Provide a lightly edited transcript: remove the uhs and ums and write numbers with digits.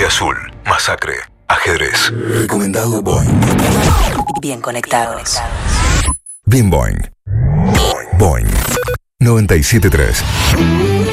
Bosque Azul, Masacre, Ajedrez. Recomendado Boing. Bien conectados. Bien Boing. Boing 97.3.